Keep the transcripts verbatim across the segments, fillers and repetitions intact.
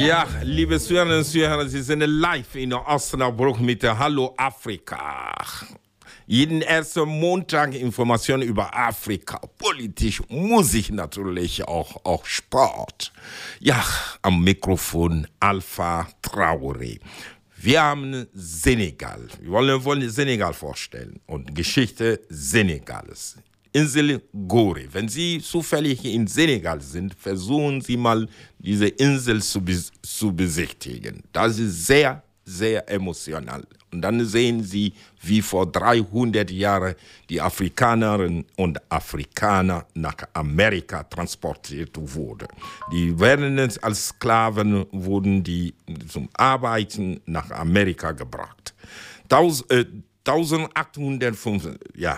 Ja, liebe Zuhörerinnen und Zuhörer, Sie sind live in Osnabrück mit der Hallo Afrika. Jeden ersten Montag Informationen über Afrika, Politik, Musik natürlich, auch, auch Sport. Ja, am Mikrofon Alpha Traoré. Wir haben Senegal. Wir wollen, wollen Senegal vorstellen und Geschichte Senegals. Insel Gorée. Wenn Sie zufällig in Senegal sind, versuchen Sie mal, diese Insel zu, bes- zu besichtigen. Das ist sehr, sehr emotional. Und dann sehen Sie, wie vor dreihundert Jahren die Afrikanerinnen und Afrikaner nach Amerika transportiert wurden. Die werden als Sklaven, wurden die zum Arbeiten nach Amerika gebracht. Taus, äh, achtzehnhundertfünf, ja,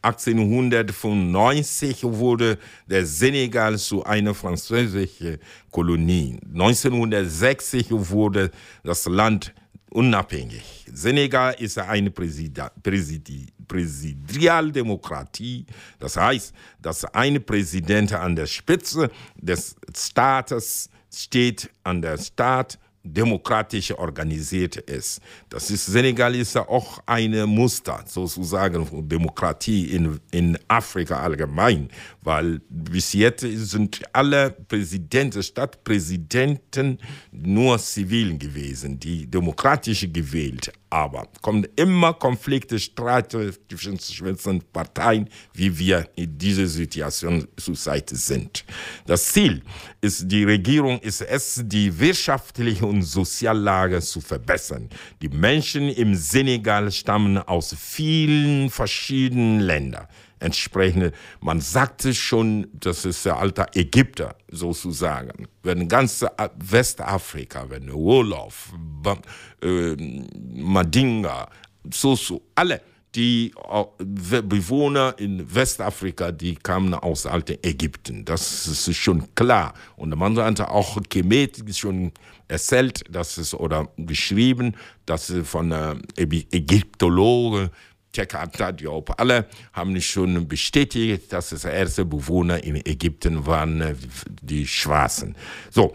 achtzehnhundertfünfundneunzig wurde der Senegal zu einer französischen Kolonie. neunzehnhundertsechzig wurde das Land unabhängig. Senegal ist eine Präsida- Präsidi- Präsidialdemokratie. Das heißt, dass ein Präsident an der Spitze des Staates steht, an der Staat demokratisch organisiert ist. Das ist, Senegal ist ja auch ein Muster, sozusagen, von Demokratie in, in Afrika allgemein, weil bis jetzt sind alle Präsidenten, Stadtpräsidenten nur zivil gewesen, die demokratisch gewählt. Aber kommen immer Konflikte, Streit zwischen Parteien, wie wir in dieser Situation zurzeit sind. Das Ziel ist, die Regierung ist es, die wirtschaftliche und Soziallage zu verbessern. Die Menschen im Senegal stammen aus vielen verschiedenen Ländern. Entsprechend, man sagte schon, das ist der alte Ägypter sozusagen. Wenn ganz Westafrika, wenn Wolof, äh, Madinga, Soso, alle die Bewohner in Westafrika, die kamen aus alten Ägypten. Das ist schon klar. Und man hat auch Kemet schon erzählt, dass es oder geschrieben, dass es von äh, Ägyptologen Tchekata Diop, alle haben schon bestätigt, dass es erste Bewohner in Ägypten waren, die Schwarzen. So,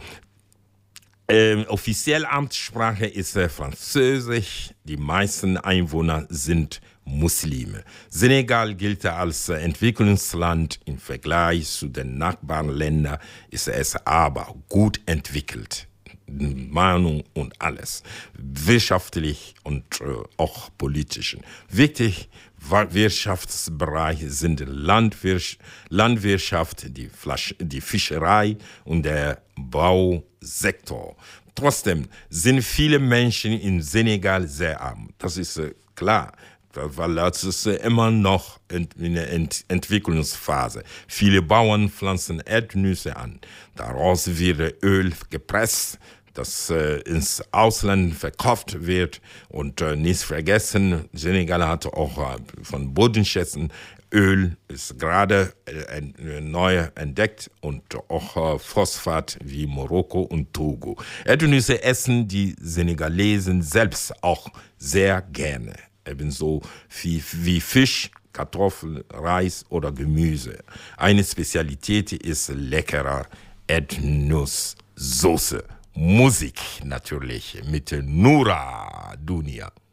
ähm, offizielle Amtssprache ist äh, Französisch. Die meisten Einwohner sind Muslime. Senegal gilt als äh, Entwicklungsland. Im Vergleich zu den Nachbarländern ist es aber gut entwickelt. Meinung und alles, wirtschaftlich und äh, auch politisch. Wichtig Wirtschaftsbereiche sind Landwirtschaft, Landwirtschaft die, Flasch, die Fischerei und der Bausektor. Trotzdem sind viele Menschen in Senegal sehr arm. Das ist äh, klar. Weil das ist immer noch in der Entwicklungsphase. Viele Bauern pflanzen Erdnüsse an. Daraus wird Öl gepresst, das äh, ins Ausland verkauft wird. Und äh, nicht vergessen, Senegal hat auch äh, von Bodenschätzen Öl ist gerade äh, neu entdeckt und auch äh, Phosphat wie Marokko und Togo. Erdnüsse essen die Senegalesen selbst auch sehr gerne. Ebenso wie, wie Fisch, Kartoffeln, Reis oder Gemüse. Eine Spezialität ist leckerer Erdnusssoße. Musik natürlich mit Noura Dunia.